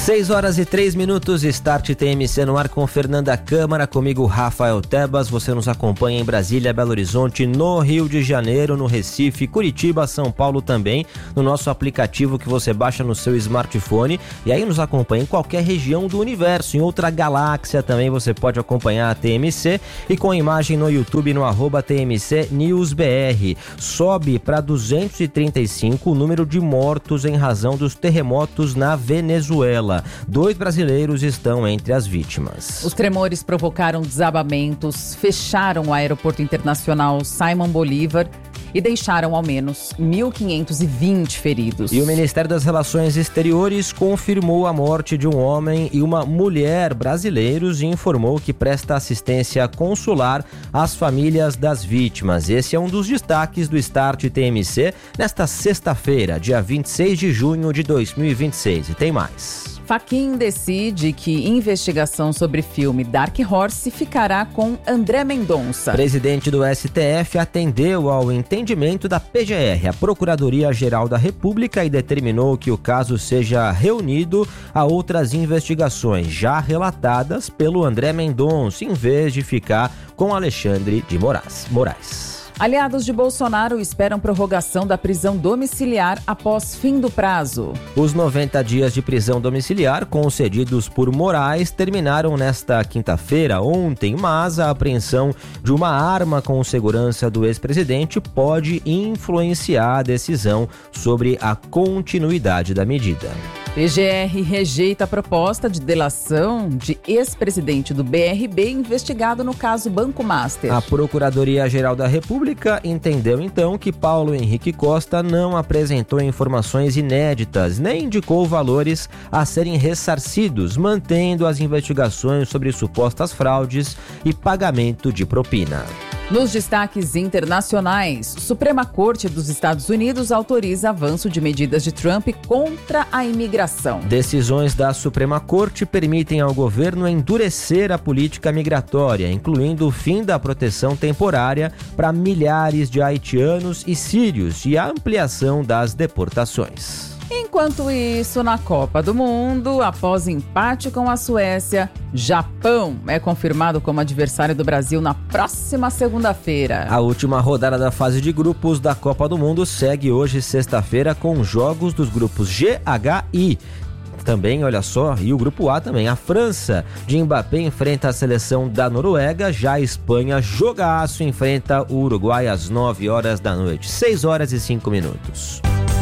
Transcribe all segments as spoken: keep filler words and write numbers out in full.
seis horas e três minutos, Start T M C no ar com Fernanda Câmara, comigo Rafael Tebas. Você nos acompanha em Brasília, Belo Horizonte, no Rio de Janeiro, no Recife, Curitiba, São Paulo também, no nosso aplicativo que você baixa no seu smartphone, e aí nos acompanha em qualquer região do universo, em outra galáxia também você pode acompanhar a T M C, e com imagem no YouTube no arroba T M C News B R. Sobe para duzentos e trinta e cinco o número de mortos em razão dos terremotos na Venezuela. Dois brasileiros estão entre as vítimas. Os tremores provocaram desabamentos, fecharam o aeroporto internacional Simon Bolívar e deixaram ao menos mil quinhentos e vinte feridos. E o Ministério das Relações Exteriores confirmou a morte de um homem e uma mulher brasileiros e informou que presta assistência consular às famílias das vítimas. Esse é um dos destaques do Start T M C nesta sexta-feira, dia vinte e seis de junho de dois mil e vinte e seis. E tem mais. Fachin decide que investigação sobre filme Dark Horse ficará com André Mendonça. Presidente do S T F atendeu ao entendimento da P G R, a Procuradoria-Geral da República, e determinou que o caso seja reunido a outras investigações já relatadas pelo André Mendonça, em vez de ficar com Alexandre de Moraes. Aliados de Bolsonaro esperam prorrogação da prisão domiciliar após fim do prazo. Os noventa dias de prisão domiciliar concedidos por Moraes terminaram nesta quinta-feira, ontem, mas a apreensão de uma arma com segurança do ex-presidente pode influenciar a decisão sobre a continuidade da medida. P G R rejeita a proposta de delação de ex-presidente do B R B investigado no caso Banco Master. A Procuradoria-Geral da República entendeu então que Paulo Henrique Costa não apresentou informações inéditas, nem indicou valores a serem ressarcidos, mantendo as investigações sobre supostas fraudes e pagamento de propina. Nos destaques internacionais, Suprema Corte dos Estados Unidos autoriza avanço de medidas de Trump contra a imigração. Decisões da Suprema Corte permitem ao governo endurecer a política migratória, incluindo o fim da proteção temporária para milhares de haitianos e sírios e a ampliação das deportações. Enquanto isso, na Copa do Mundo, após empate com a Suécia, Japão é confirmado como adversário do Brasil na próxima segunda-feira. A última rodada da fase de grupos da Copa do Mundo segue hoje, sexta-feira, com jogos dos grupos G, H e I. Também, olha só, e o grupo A também. A França de Mbappé enfrenta a seleção da Noruega, já a Espanha, jogaço, enfrenta o Uruguai às nove horas da noite. seis horas e cinco minutos.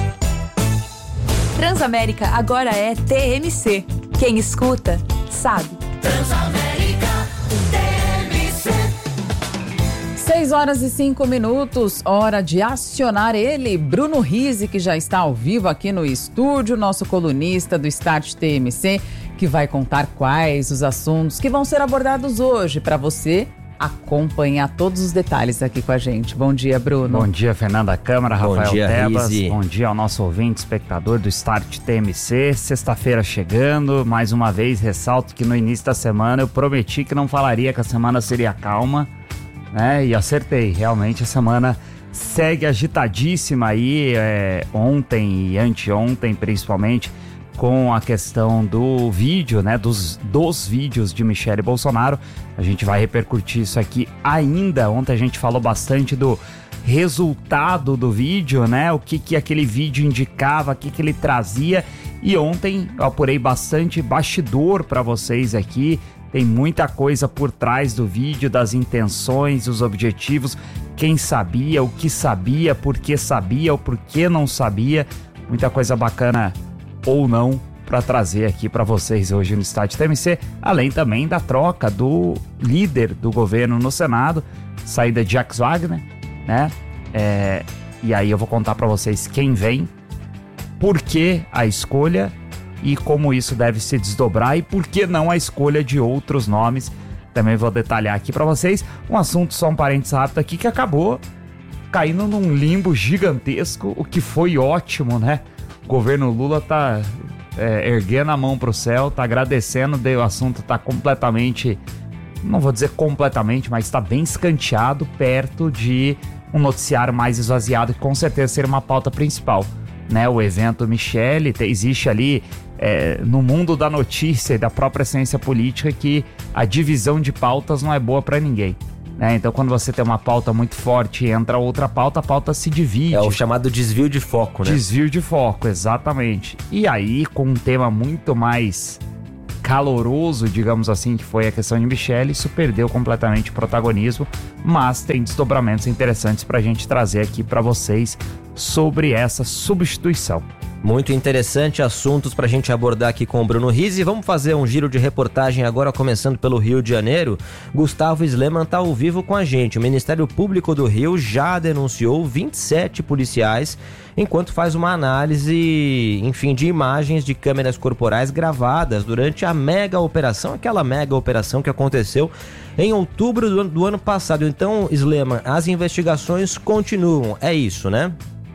Transamérica agora é T M C. Quem escuta, sabe. Transamérica, T M C. seis horas e cinco minutos, hora de acionar ele, Bruno Rizzi, que já está ao vivo aqui no estúdio, nosso colunista do Start T M C, que vai contar quais os assuntos que vão ser abordados hoje para você acompanhar todos os detalhes aqui com a gente. Bom dia, Bruno. Bom dia, Fernanda Câmara, Rafael Bom dia, Tebas. Rizzi. Bom dia ao nosso ouvinte, espectador do Start T M C. Sexta-feira chegando, mais uma vez ressalto que no início da semana eu prometi que não falaria que a semana seria calma, né? E acertei, realmente a semana segue agitadíssima aí, é, ontem e anteontem principalmente, com a questão do vídeo, né, dos, dos vídeos de Michele Bolsonaro. A gente vai repercutir isso aqui ainda. Ontem a gente falou bastante do resultado do vídeo, né, o que, que aquele vídeo indicava, o que, que ele trazia. E ontem eu apurei bastante bastidor para vocês aqui. Tem muita coisa por trás do vídeo, das intenções, os objetivos, quem sabia, o que sabia, por que sabia, o porquê não sabia. Muita coisa bacana ou não para trazer aqui para vocês hoje no Start T M C, além também da troca do líder do governo no Senado, saída de Jacques Wagner, né? É, e aí eu vou contar para vocês quem vem, por que a escolha e como isso deve se desdobrar e por que não a escolha de outros nomes. Também vou detalhar aqui para vocês um assunto, só um parênteses rápido aqui, que acabou caindo num limbo gigantesco, o que foi ótimo, né? O governo Lula tá é, erguendo a mão pro céu, tá agradecendo, o assunto tá completamente, não vou dizer completamente, mas tá bem escanteado, perto de um noticiário mais esvaziado, que com certeza seria uma pauta principal. né, o evento Michele. Existe ali, é, no mundo da notícia e da própria ciência política, que a divisão de pautas não é boa para ninguém. Né? Então, quando você tem uma pauta muito forte e entra outra pauta, a pauta se divide. É o chamado desvio de foco, né? Desvio de foco, exatamente. E aí, com um tema muito mais caloroso, digamos assim, que foi a questão de Michele, isso perdeu completamente o protagonismo, mas tem desdobramentos interessantes para a gente trazer aqui para vocês sobre essa substituição. Muito interessante, assuntos para a gente abordar aqui com o Bruno Rizzi. Vamos fazer um giro de reportagem agora, começando pelo Rio de Janeiro. Gustavo Sleman está ao vivo com a gente. O Ministério Público do Rio já denunciou vinte e sete policiais, enquanto faz uma análise, enfim, de imagens de câmeras corporais gravadas durante a mega operação, aquela mega operação que aconteceu em outubro do ano, do ano passado. Então, Sleman, as investigações continuam, é isso, né?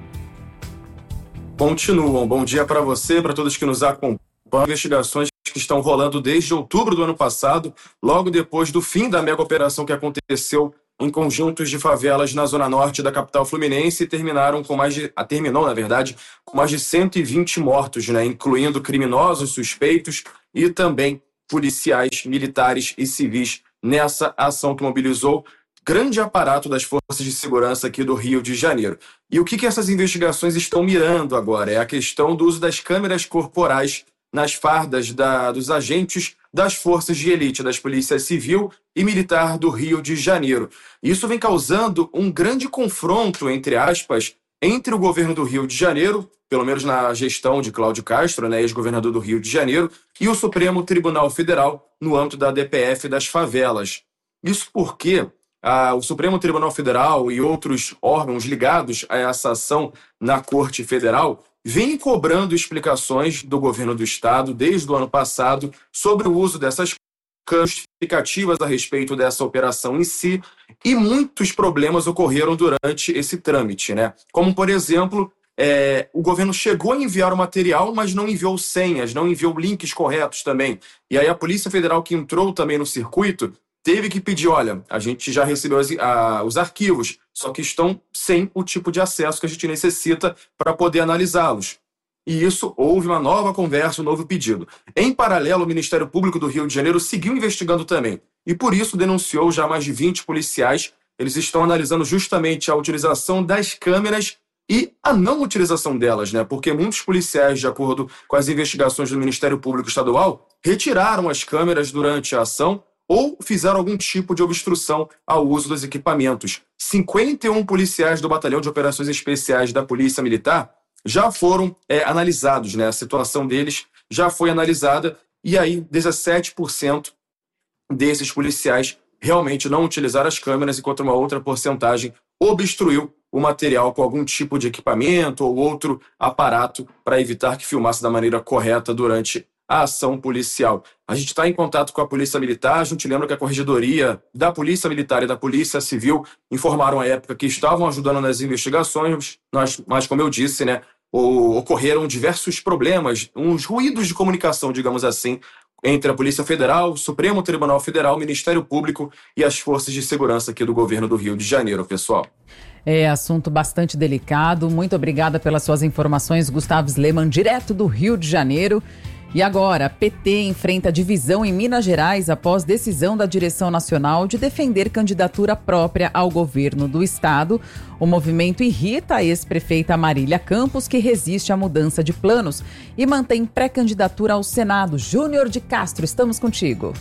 Continuam. Bom dia para você, para todos que nos acompanham. Investigações que estão rolando desde outubro do ano passado, logo depois do fim da mega operação que aconteceu em conjuntos de favelas na zona norte da capital fluminense e terminaram com mais de, terminou, na verdade, com mais de cento e vinte mortos, né, incluindo criminosos, suspeitos e também policiais, militares e civis nessa ação que mobilizou grande aparato das forças de segurança aqui do Rio de Janeiro. E o que, que essas investigações estão mirando agora? É a questão do uso das câmeras corporais nas fardas da, dos agentes das forças de elite, das polícias civil e militar do Rio de Janeiro. Isso vem causando um grande confronto, entre aspas, entre o governo do Rio de Janeiro, pelo menos na gestão de Cláudio Castro, né, ex-governador do Rio de Janeiro, e o Supremo Tribunal Federal no âmbito da D P F das favelas. Isso porque Ah, o Supremo Tribunal Federal e outros órgãos ligados a essa ação na Corte Federal vêm cobrando explicações do governo do Estado desde o ano passado sobre o uso dessas justificativas a respeito dessa operação em si, e muitos problemas ocorreram durante esse trâmite, né? Como, por exemplo, é, o governo chegou a enviar o material, mas não enviou senhas, não enviou links corretos também. E aí a Polícia Federal, que entrou também no circuito, teve que pedir, olha, a gente já recebeu as, a, os arquivos, só que estão sem o tipo de acesso que a gente necessita para poder analisá-los. E isso, houve uma nova conversa, um novo pedido. Em paralelo, o Ministério Público do Rio de Janeiro seguiu investigando também, e por isso denunciou já mais de vinte policiais. Eles estão analisando justamente a utilização das câmeras e a não utilização delas, né? Porque muitos policiais, de acordo com as investigações do Ministério Público Estadual, retiraram as câmeras durante a ação ou fizeram algum tipo de obstrução ao uso dos equipamentos. cinquenta e um policiais do Batalhão de Operações Especiais da Polícia Militar já foram é, analisados, né? A situação deles já foi analisada, e aí dezessete por cento desses policiais realmente não utilizaram as câmeras, enquanto uma outra porcentagem obstruiu o material com algum tipo de equipamento ou outro aparato para evitar que filmasse da maneira correta durante a ação policial. A gente está em contato com a Polícia Militar. A gente lembra que a Corregedoria da Polícia Militar e da Polícia Civil informaram à época que estavam ajudando nas investigações, mas, mas como eu disse, né, ocorreram diversos problemas, uns ruídos de comunicação, digamos assim, entre a Polícia Federal, o Supremo Tribunal Federal, o Ministério Público e as forças de segurança aqui do governo do Rio de Janeiro, pessoal. É assunto bastante delicado. Muito obrigada pelas suas informações, Gustavo Sleman, direto do Rio de Janeiro. E agora, P T enfrenta divisão em Minas Gerais após decisão da direção nacional de defender candidatura própria ao governo do estado. O movimento irrita a ex-prefeita Marília Campos, que resiste à mudança de planos e mantém pré-candidatura ao Senado. Júnior de Castro, estamos contigo.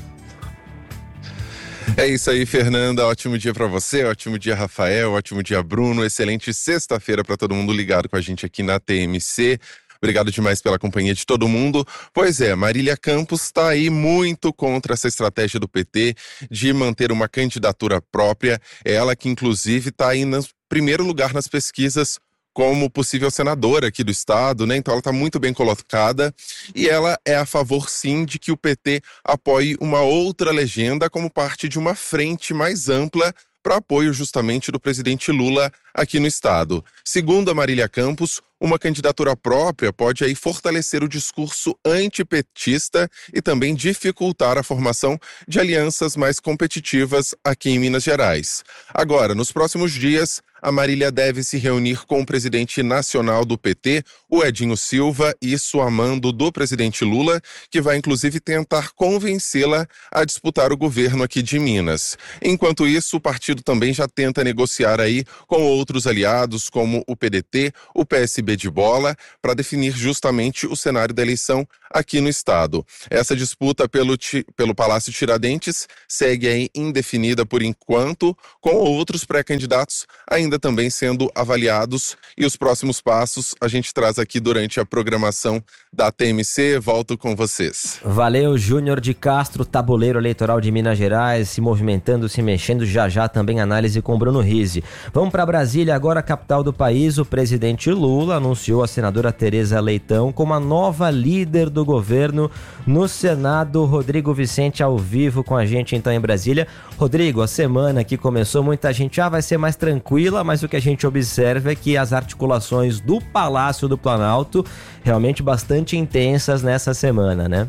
É isso aí, Fernanda. Ótimo dia para você, ótimo dia, Rafael, ótimo dia, Bruno. Excelente sexta-feira para todo mundo ligado com a gente aqui na T M C. Obrigado demais pela companhia de todo mundo. Pois é, Marília Campos está aí muito contra essa estratégia do P T de manter uma candidatura própria. Ela que, inclusive, está aí no primeiro lugar nas pesquisas como possível senadora aqui do estado, né? Então ela está muito bem colocada e ela é a favor, sim, de que o P T apoie uma outra legenda como parte de uma frente mais ampla para apoio justamente do presidente Lula aqui no estado. Segundo a Marília Campos, uma candidatura própria pode aí fortalecer o discurso antipetista e também dificultar a formação de alianças mais competitivas aqui em Minas Gerais. Agora, nos próximos dias, a Marília deve se reunir com o presidente nacional do P T, o Edinho Silva, isso a mando do presidente Lula, que vai inclusive tentar convencê-la a disputar o governo aqui de Minas. Enquanto isso, o partido também já tenta negociar aí com outros aliados, como o P D T, o P S B de bola, para definir justamente o cenário da eleição aqui no estado. Essa disputa pelo, pelo Palácio Tiradentes segue aí indefinida por enquanto, com outros pré-candidatos ainda também sendo avaliados, e os próximos passos a gente traz aqui durante a programação da T M C. Volto com vocês. Valeu, Júnior de Castro, tabuleiro eleitoral de Minas Gerais, se movimentando, se mexendo, já já também análise com Bruno Rizzi. Vamos para Brasília agora, capital do país. O presidente Lula anunciou a senadora Tereza Leitão como a nova líder do governo no Senado. Rodrigo Vicente ao vivo com a gente então em Brasília. Rodrigo, a semana que começou, muita gente já ah, vai ser mais tranquila, mas o que a gente observa é que as articulações do Palácio do Planalto realmente bastante intensas nessa semana, né?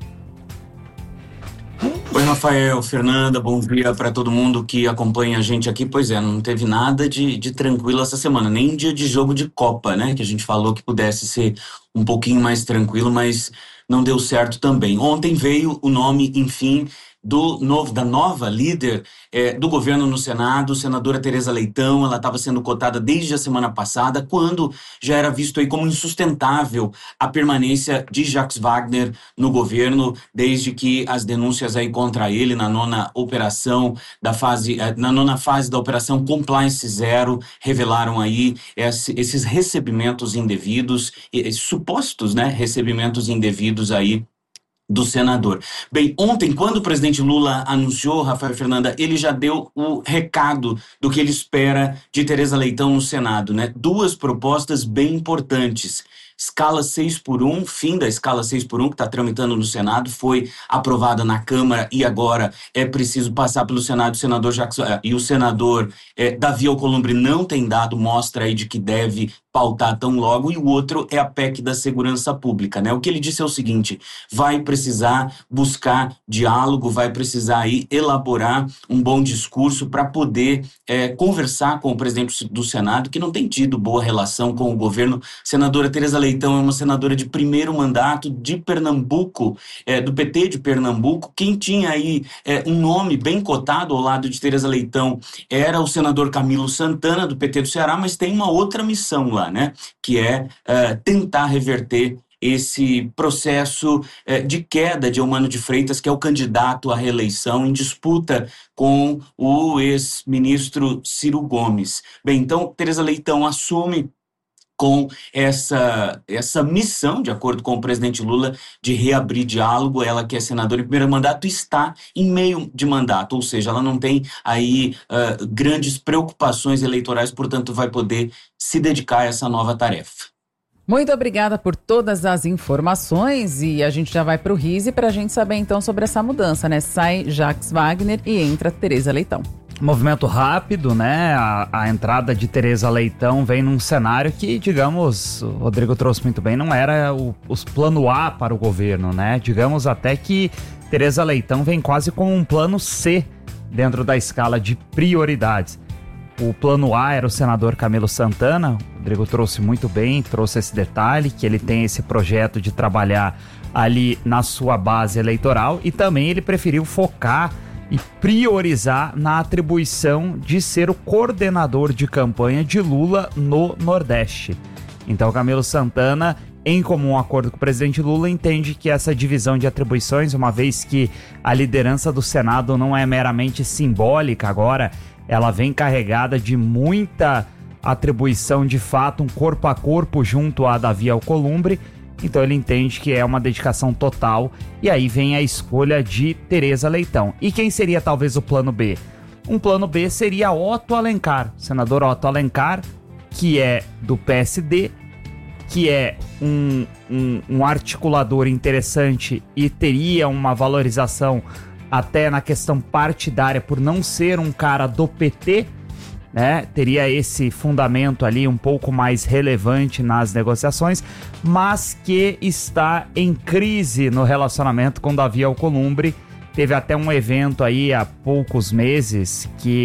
Oi, Rafael, Fernanda, bom dia para todo mundo que acompanha a gente aqui. Pois é, não teve nada de, de tranquilo essa semana, nem dia de jogo de Copa, né? Que a gente falou que pudesse ser um pouquinho mais tranquilo, mas não deu certo também. Ontem veio o nome, enfim, do novo, da nova líder é, do governo no Senado, senadora Tereza Leitão. Ela estava sendo cotada desde a semana passada, quando já era visto aí como insustentável a permanência de Jacques Wagner no governo, desde que as denúncias aí contra ele na nona operação da fase, na nona fase da operação Compliance Zero revelaram aí esse, esses recebimentos indevidos, esses supostos, né, recebimentos indevidos aí do senador. Bem, ontem, quando o presidente Lula anunciou, Rafael e Fernanda, ele já deu o recado do que ele espera de Tereza Leitão no Senado, né? Duas propostas bem importantes. Escala seis por um, fim da escala seis por um, que está tramitando no Senado, foi aprovada na Câmara e agora é preciso passar pelo Senado. O senador Jacques, e o senador eh, Davi Alcolumbre não tem dado mostra aí de que deve pautar tão logo, e o outro é a P E C da Segurança Pública, né? O que ele disse é o seguinte: vai precisar buscar diálogo, vai precisar aí elaborar um bom discurso para poder é, conversar com o presidente do Senado, que não tem tido boa relação com o governo. Senadora Tereza Leitão é uma senadora de primeiro mandato de Pernambuco, é, do P T de Pernambuco. Quem tinha aí é, um nome bem cotado ao lado de Tereza Leitão era o senador Camilo Santana, do P T do Ceará, mas tem uma outra missão lá, né? Que é uh, tentar reverter esse processo uh, de queda de Eumano de Freitas, que é o candidato à reeleição em disputa com o ex-ministro Ciro Gomes. Bem, então, Tereza Leitão assume com essa, essa missão, de acordo com o presidente Lula, de reabrir diálogo. Ela, que é senadora em primeiro mandato, está em meio de mandato, ou seja, ela não tem aí uh, grandes preocupações eleitorais, portanto vai poder se dedicar a essa nova tarefa. Muito obrigada por todas as informações, e a gente já vai para o Rizzi para a gente saber então sobre essa mudança, né? Sai Jacques Wagner e entra Tereza Leitão. Movimento rápido, né? A, a entrada de Tereza Leitão vem num cenário que, digamos, o Rodrigo trouxe muito bem, não era o, os plano A para o governo, né? Digamos até que Tereza Leitão vem quase com um plano C dentro da escala de prioridades. O plano A era o senador Camilo Santana. O Rodrigo trouxe muito bem, trouxe esse detalhe, que ele tem esse projeto de trabalhar ali na sua base eleitoral, e também ele preferiu focar e priorizar na atribuição de ser o coordenador de campanha de Lula no Nordeste. Então, Camilo Santana, em comum acordo com o presidente Lula, entende que essa divisão de atribuições, uma vez que a liderança do Senado não é meramente simbólica agora, ela vem carregada de muita atribuição, de fato, um corpo a corpo junto a Davi Alcolumbre. Então ele entende que é uma dedicação total, e aí vem a escolha de Tereza Leitão. E quem seria talvez o plano B? Um plano B seria Otto Alencar, o senador Otto Alencar, que é do P S D, que é um, um, um articulador interessante e teria uma valorização até na questão partidária por não ser um cara do P T, né? Teria esse fundamento ali um pouco mais relevante nas negociações, mas que está em crise no relacionamento com Davi Alcolumbre. Teve até um evento aí há poucos meses que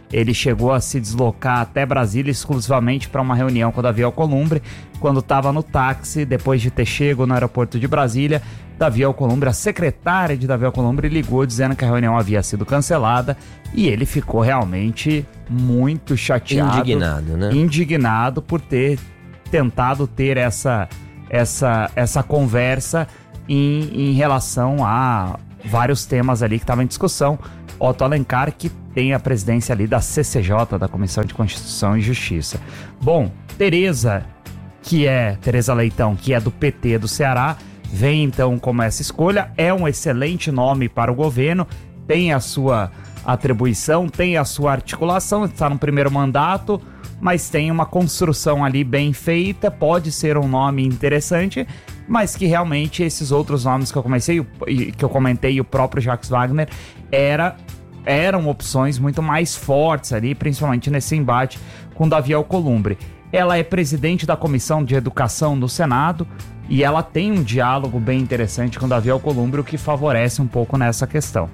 Ele chegou a se deslocar até Brasília exclusivamente para uma reunião com o Davi Alcolumbre. Quando estava no táxi, depois de ter chego no aeroporto de Brasília, Davi Alcolumbre, a secretária de Davi Alcolumbre, ligou dizendo que a reunião havia sido cancelada e ele ficou realmente muito chateado. Indignado, né? Indignado por ter tentado ter essa, essa, essa conversa em, em relação a vários temas ali que estavam em discussão. Otto Alencar, que tem a presidência ali da C C J, da Comissão de Constituição e Justiça. Bom, Tereza, que é Tereza Leitão, que é do P T do Ceará, vem então como essa escolha. É um excelente nome para o governo, tem a sua atribuição, tem a sua articulação, está no primeiro mandato, mas tem uma construção ali bem feita, pode ser um nome interessante, mas que realmente esses outros nomes que eu comecei, que eu comentei, o próprio Jacques Wagner, era, eram opções muito mais fortes ali, principalmente nesse embate com Davi Alcolumbre. Ela é presidente da Comissão de Educação no Senado e ela tem um diálogo bem interessante com Davi Alcolumbre, o que favorece um pouco nessa questão.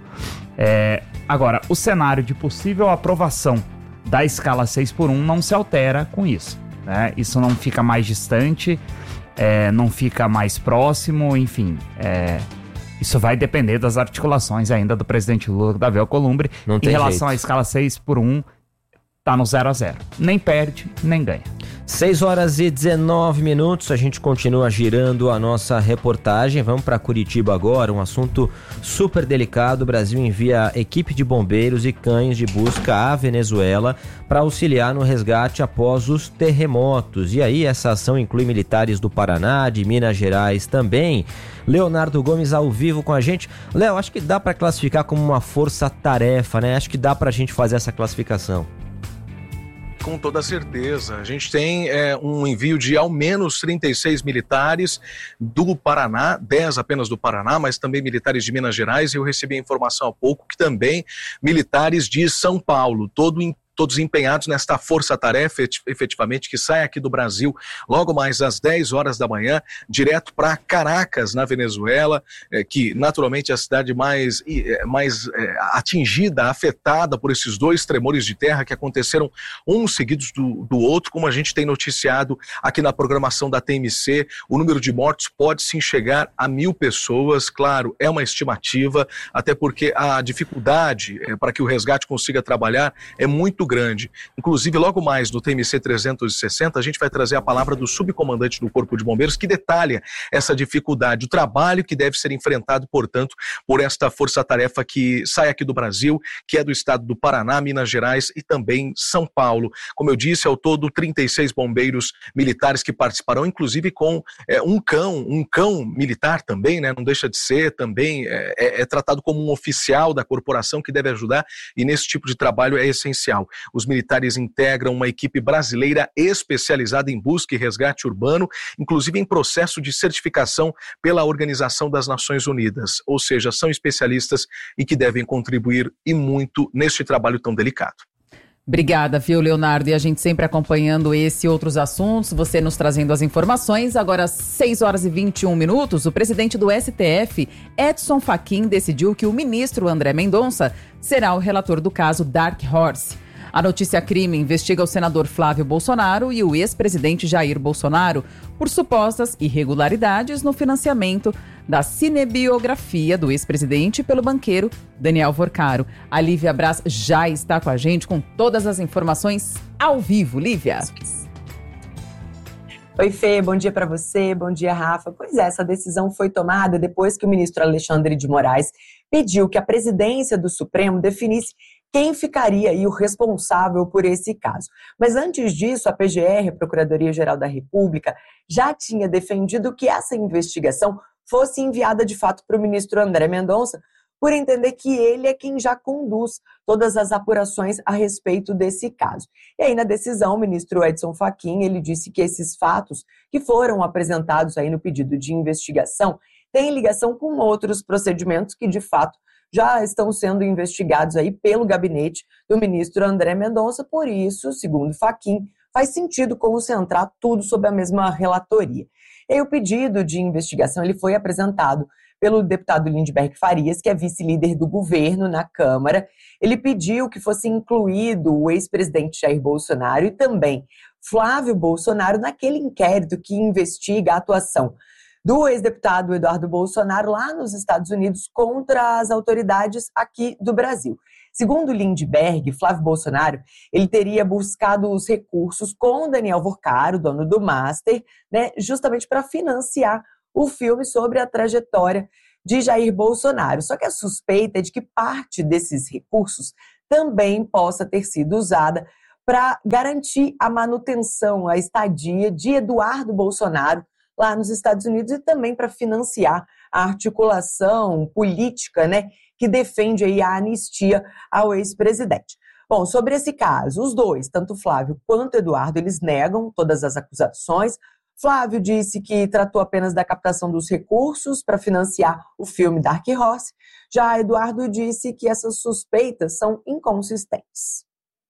É, agora, o cenário de possível aprovação da escala seis por um não se altera com isso, né? Isso não fica mais distante, é, não fica mais próximo, enfim, é, isso vai depender das articulações ainda do presidente Lula, Davi Alcolumbre. Não tem em relação jeito. à escala seis por um, tá no zero a zero. Nem perde, nem ganha. seis horas e dezenove minutos, a gente continua girando a nossa reportagem. Vamos para Curitiba agora, um assunto super delicado. O Brasil envia equipe de bombeiros e cães de busca à Venezuela para auxiliar no resgate após os terremotos. E aí, essa ação inclui militares do Paraná, de Minas Gerais também. Leonardo Gomes ao vivo com a gente. Léo, acho que dá para classificar como uma força-tarefa, né? Acho que dá para a gente fazer essa classificação. Com toda certeza. A gente tem é, um envio de ao menos trinta e seis militares do Paraná, dez apenas do Paraná, mas também militares de Minas Gerais, e eu recebi a informação há pouco que também militares de São Paulo, todo em todos empenhados nesta força-tarefa, efetivamente, que sai aqui do Brasil logo mais às dez horas da manhã, direto para Caracas, na Venezuela, é, que naturalmente é a cidade mais, é, mais é, atingida, afetada por esses dois tremores de terra que aconteceram uns seguidos do, do outro, como a gente tem noticiado aqui na programação da T M C. O número de mortos pode sim chegar a mil pessoas, claro, é uma estimativa, até porque a dificuldade é, para que o resgate consiga trabalhar é muito grande. Inclusive, logo mais no T M C trezentos e sessenta, a gente vai trazer a palavra do subcomandante do Corpo de Bombeiros, que detalha essa dificuldade, o trabalho que deve ser enfrentado, portanto, por esta força-tarefa que sai aqui do Brasil, que é do estado do Paraná, Minas Gerais e também São Paulo. Como eu disse, ao todo, trinta e seis bombeiros militares que participarão, inclusive com é, um cão, um cão militar também, né? Não deixa de ser, também é, é, é tratado como um oficial da corporação que deve ajudar, e nesse tipo de trabalho é essencial. Os militares integram uma equipe brasileira especializada em busca e resgate urbano, inclusive em processo de certificação pela Organização das Nações Unidas, ou seja, são especialistas e que devem contribuir e muito neste trabalho tão delicado. Obrigada, viu, Leonardo? E a gente sempre acompanhando esse e outros assuntos, você nos trazendo as informações. Agora, às seis horas e vinte e um minutos, o presidente do S T F, Edson Fachin, decidiu que o ministro André Mendonça será o relator do caso Dark Horse. A notícia crime investiga o senador Flávio Bolsonaro e o ex-presidente Jair Bolsonaro por supostas irregularidades no financiamento da cinebiografia do ex-presidente pelo banqueiro Daniel Vorcaro. A Lívia Braz já está com a gente com todas as informações ao vivo. Lívia. Oi, Fê, bom dia para você, bom dia, Rafa. Pois é, essa decisão foi tomada depois que o ministro Alexandre de Moraes pediu que a presidência do Supremo definisse quem ficaria aí o responsável por esse caso. Mas antes disso, a P G R, a Procuradoria-Geral da República, já tinha defendido que essa investigação fosse enviada de fato para o ministro André Mendonça, por entender que ele é quem já conduz todas as apurações a respeito desse caso. E aí, na decisão, o ministro Edson Fachin, ele disse que esses fatos que foram apresentados aí no pedido de investigação têm ligação com outros procedimentos que, de fato, já estão sendo investigados aí pelo gabinete do ministro André Mendonça. Por isso, segundo Fachin, faz sentido concentrar tudo sob a mesma relatoria. E aí o pedido de investigação ele foi apresentado pelo deputado Lindbergh Farias, que é vice-líder do governo na Câmara. Ele pediu que fosse incluído o ex-presidente Jair Bolsonaro e também Flávio Bolsonaro naquele inquérito que investiga a atuação do ex-deputado Eduardo Bolsonaro lá nos Estados Unidos contra as autoridades aqui do Brasil. Segundo Lindbergh, Flávio Bolsonaro, ele teria buscado os recursos com Daniel Vorcaro, dono do Master, né, justamente para financiar o filme sobre a trajetória de Jair Bolsonaro. Só que a suspeita é de que parte desses recursos também possa ter sido usada para garantir a manutenção, a estadia de Eduardo Bolsonaro lá nos Estados Unidos e também para financiar a articulação política, né, que defende aí a anistia ao ex-presidente. Bom, sobre esse caso, os dois, tanto Flávio quanto Eduardo, eles negam todas as acusações. Flávio disse que tratou apenas da captação dos recursos para financiar o filme Dark Horse. Já Eduardo disse que essas suspeitas são inconsistentes.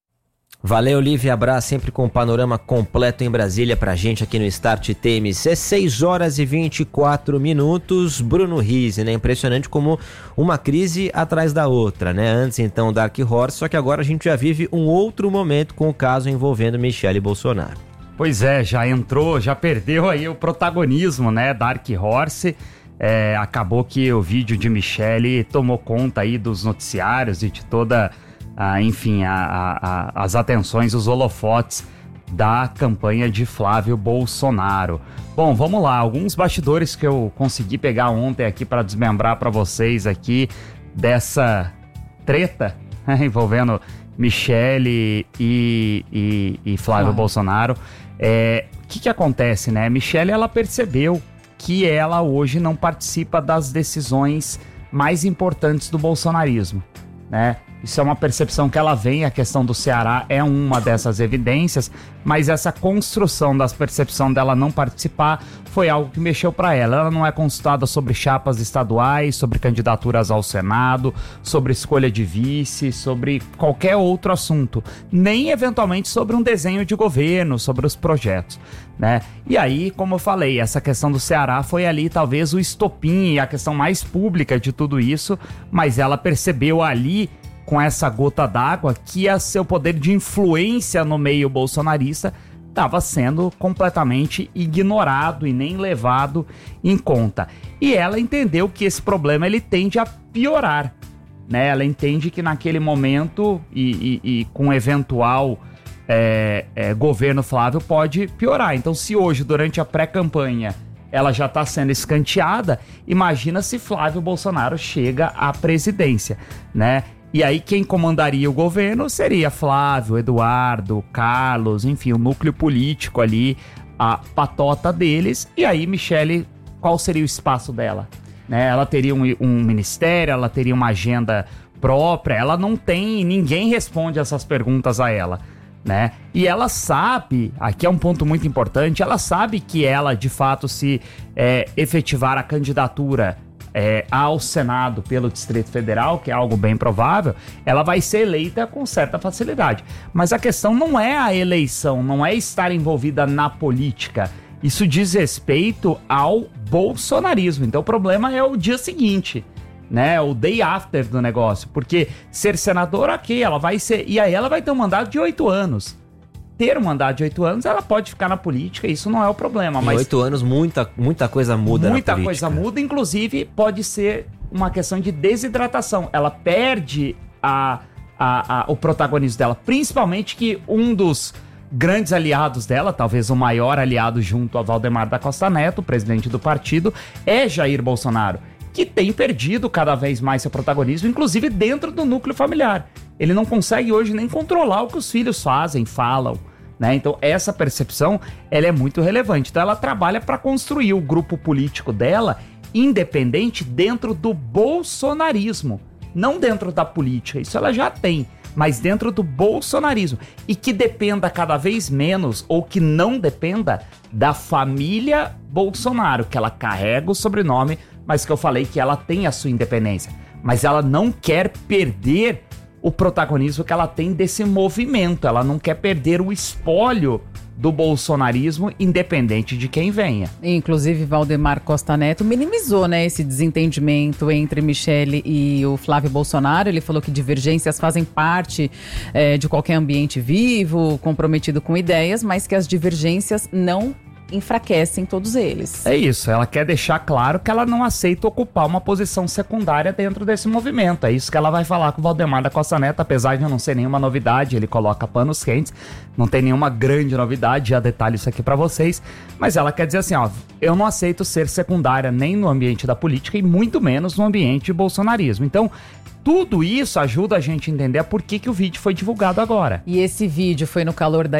Valeu, Lívia Abraço, sempre com o panorama completo em Brasília pra gente aqui no Start T M C, seis horas e vinte e quatro minutos. Bruno Rizzi, né? Impressionante como uma crise atrás da outra, né? Antes então Dark Horse, só que agora a gente já vive um outro momento com o caso envolvendo Michele Bolsonaro. Pois é, já entrou, já perdeu aí o protagonismo, né? Dark Horse. É, acabou que o vídeo de Michele tomou conta aí dos noticiários e de toda... Ah, enfim, a, a, a, as atenções, os holofotes da campanha de Flávio Bolsonaro. Bom, vamos lá, alguns bastidores que eu consegui pegar ontem aqui para desmembrar para vocês aqui dessa treta, né, envolvendo Michele e, e, e Flávio ah. Bolsonaro. É, o que que acontece, né? Michele, ela percebeu que ela hoje não participa das decisões mais importantes do bolsonarismo, né? Isso é uma percepção que ela vem, a questão do Ceará é uma dessas evidências, mas essa construção da percepção dela não participar foi algo que mexeu para ela. Ela não é consultada sobre chapas estaduais, sobre candidaturas ao Senado, sobre escolha de vice, sobre qualquer outro assunto, nem eventualmente sobre um desenho de governo, sobre os projetos, né? E aí, como eu falei, essa questão do Ceará foi ali talvez o estopim e a questão mais pública de tudo isso, mas ela percebeu ali, com essa gota d'água, que a seu poder de influência no meio bolsonarista estava sendo completamente ignorado e nem levado em conta. E ela entendeu que esse problema ele tende a piorar, né? Ela entende que naquele momento e, e, e com eventual é, é, governo Flávio pode piorar. Então, se hoje, durante a pré-campanha, ela já está sendo escanteada, imagina se Flávio Bolsonaro chega à presidência, né? E aí quem comandaria o governo seria Flávio, Eduardo, Carlos, enfim, o núcleo político ali, a patota deles. E aí Michele, qual seria o espaço dela? Né? Ela teria um, um ministério, ela teria uma agenda própria, ela não tem, ninguém responde essas perguntas a ela, né? E ela sabe, aqui é um ponto muito importante, ela sabe que ela, de fato, se é, efetivar a candidatura É, ao Senado pelo Distrito Federal, que é algo bem provável, ela vai ser eleita com certa facilidade. Mas a questão não é a eleição, não é estar envolvida na política. Isso diz respeito ao bolsonarismo. Então o problema é o dia seguinte, né? O day after do negócio. Porque ser senadora, ok, ela vai ser... E aí ela vai ter um mandato de oito anos. Ter um mandato de oito anos, ela pode ficar na política, isso não é o problema. Mas em oito anos, muita, muita coisa muda muita na política. Muita coisa muda, inclusive pode ser uma questão de desidratação. Ela perde a, a, a, o protagonismo dela, principalmente que um dos grandes aliados dela, talvez o maior aliado junto a Valdemar da Costa Neto, presidente do partido, é Jair Bolsonaro, que tem perdido cada vez mais seu protagonismo, inclusive dentro do núcleo familiar. Ele não consegue hoje nem controlar o que os filhos fazem, falam, né? Então essa percepção, ela é muito relevante. Então ela trabalha para construir o grupo político dela independente dentro do bolsonarismo, não dentro da política. Isso ela já tem, mas dentro do bolsonarismo. E que dependa cada vez menos, ou que não dependa, da família Bolsonaro, que ela carrega o sobrenome, mas que eu falei que ela tem a sua independência. Mas ela não quer perder o protagonismo que ela tem desse movimento. Ela não quer perder o espólio do bolsonarismo, independente de quem venha. Inclusive, Valdemar Costa Neto minimizou, né, esse desentendimento entre Michele e o Flávio Bolsonaro. Ele falou que divergências fazem parte é, de qualquer ambiente vivo, comprometido com ideias, mas que as divergências não enfraquecem todos eles. É isso, ela quer deixar claro que ela não aceita ocupar uma posição secundária dentro desse movimento. É isso que ela vai falar com o Valdemar da Costa Neto, apesar de não ser nenhuma novidade, ele coloca panos quentes, não tem nenhuma grande novidade, já detalho isso aqui pra vocês, mas ela quer dizer assim, ó, eu não aceito ser secundária nem no ambiente da política e muito menos no ambiente de bolsonarismo. Então, tudo isso ajuda a gente a entender por que, que o vídeo foi divulgado agora. E esse vídeo foi no calor da